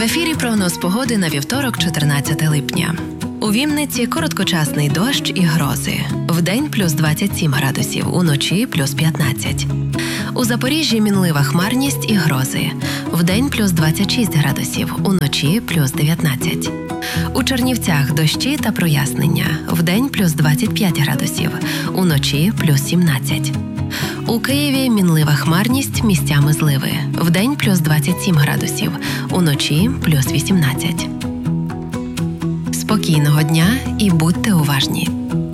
В ефірі прогноз погоди на вівторок, 14 липня. У Вінниці короткочасний дощ і грози. Вдень плюс 27 градусів, уночі плюс 15. У Запоріжжі мінлива хмарність і грози. Вдень плюс 26 градусів, уночі плюс 19. У Чернівцях дощі та прояснення. Вдень плюс 25 градусів, уночі плюс 17. У Києві мінлива хмарність, місцями зливи. Вдень плюс 27 градусів, уночі плюс 18. Спокійного дня і будьте уважні.